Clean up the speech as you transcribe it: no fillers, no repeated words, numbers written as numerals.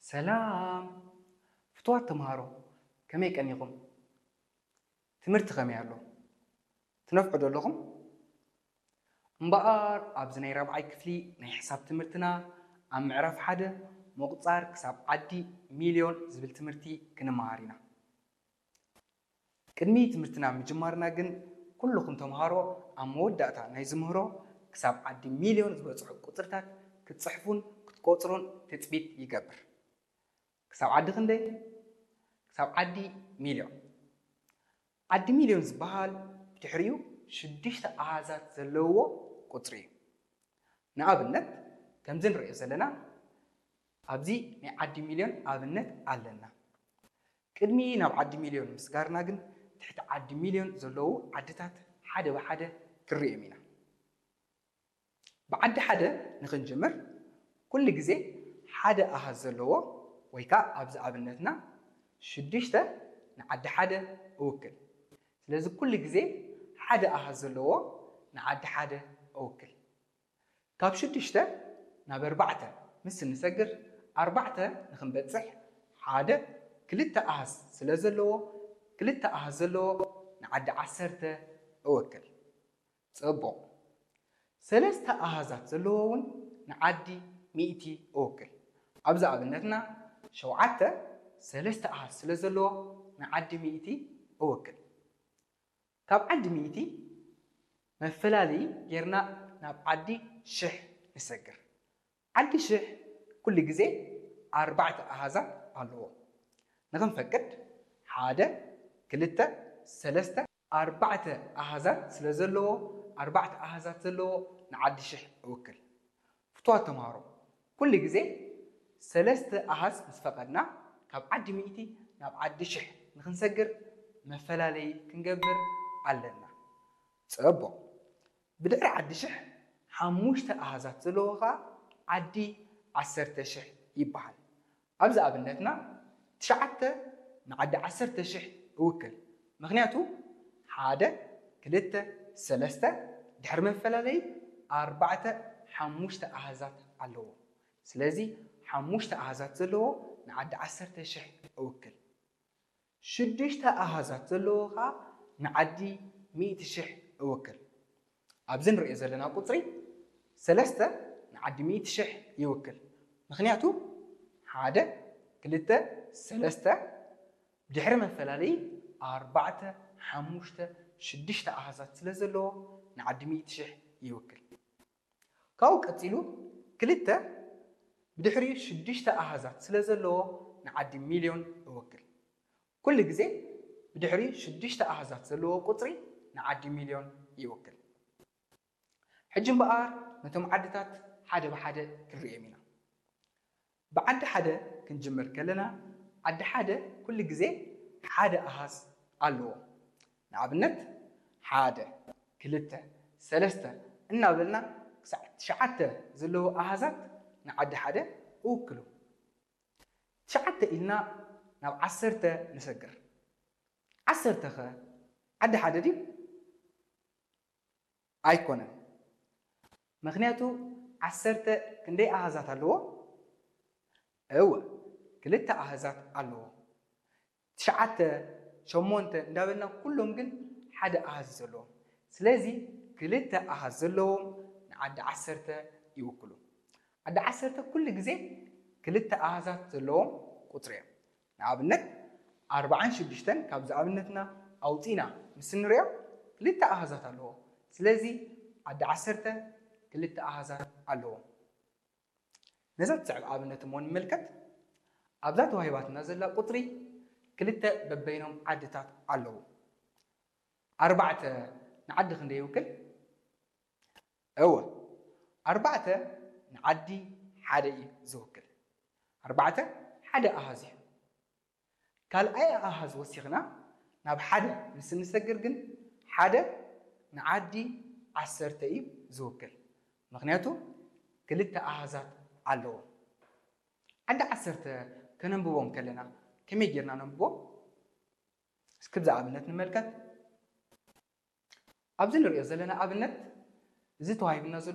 سلام فتوات تمهارو كميك أنيقم تمرت خميالو تنفعوا لكم مبار أبزني ربعي كفلي ناي حساب تمرتنا عم معرف حدا مقصار كساب عدي مليون زبل تمرتي كنا مهارينا كدمي تمرتنا مجمارنا جن كلكم تمهارو عم ودأتا ناي زمهرو كساب عدي مليون زبل صحب قطرتات كتصحفون كتقطرون تثبيت يقبر كساب عدي خندي كساب عدي مليون عدي مليون زبال بتحريو شدشت أعزات زلوه قطري نقابلنا كم زين رئيس لنا أبزي عدي مليون قابلنا علنا كدمي ناب عدي مليون مسكارنا جن تحت عدي مليون زلوه عدتات حدا وحدا كري أمينا بعد حدا نخنجمر كل جزء حدا أهزلوه ويكا أبز قابلناتنا شدشت نعد حدا وكل لازم كل جزء حدا أهزلوه نعد حدا أوكل كاب شدشته ناب أربعته مثل نسجر أربعته نخن بتصح حدا كلتا أهز سلازلوه كلتا أهزلوه نعد عسرته أوكل صبو سلسته أهزات زلوون نعدي مئتي أوكل أبزع بنتنا شوعته سلسته أهز سلازلوه نعدي مئتي أوكل كاب عدي ميتي مفلالي يرنا ناب عدي شح نسجر عدي شح كل جزء أربعة أهزات علوه نغم فكت حادة كلتا سلسة أربعة أهزات سلزلوه أربعة أهزات زلوه نعدي شح وكل فتوات تمارو كل جزء سلسة أهز مسفقدنا كاب عدي ميتي ناب عدي شح نغم سجر مفلالي كنجبر علنا صبو بدأ عدي شح حموشت أهزات زلوغا عدي عسرت شح يبحل أبزا أبنتنا تشعت نعدي عسرت شح وكل مغنياتو حادة كلتا سلسة دحر من فلالي أربعة حموشت أهزات علوه سلازي حموشت أهزات زلوغا نعدي عسرت شح وكل شدشت أهزات زلوغا نعدي 100 شح وكل أبزن رئيس لنا قطري سلسته نعدي 100 شح يوكل مخنياتو حادة كلتا سلسته بدحر من فلالي أربعة حموشته شدشت أهزات سلزلو نعدي 100 شح يوكل كاو قتيلو كلتا بدحري شدشت أهزات سلزلو نعدي مليون يوكل كل جزء بدحري شدشت أهزات زلوه قطري نعدي مليون يوكل حجم بقار نتم عدتات حدا بحدا كري يمينا بعد حدا كنجمر كلنا عد حدا كل جزء حدا أهز علوه نعبنت حدا كلتا سلسته إنا بلنا شعته زلوه أهزات نعد حدا وكلو شعته إلنا ناب عسرته نسجر عسرته خا عد حدا دي أيقونة مغنياتو عسرته كندي أهزات علوه أو كلتا أهزات علوه تشعته شمونته ندابلنا كلهم جن حدا أهز علوه سلازي كلتا أهز علوه نعد عسرته يوكلو عد عسرته كل جزء كلتا أهزات علوه قطرين نعبنت 40 شدشتن كابز أبنتنا أوتينا مسنريا كلتا أهزات علوه سلازي عد عسرته كلتا أهزات علوه نزلت صعب أبنت مون ملكت أبزات وهيبات نزل قطري كلتا ببينهم عدتات علوه 4 نعد خندي وكل أول 4 نعدي حدا زوكل 4 حدا أهزي قال أي أهز وسيغنا ناب حدا نسجر جن حدا نعدي عسرتي زوكل مغنياتو كلتا أهزات علوه عدا عسرته كننبوهم كلنا كم يجرنا ننبو سكبز أبنت نملكت أبزن رئيس لنا أبنت زيتو هاي بنزل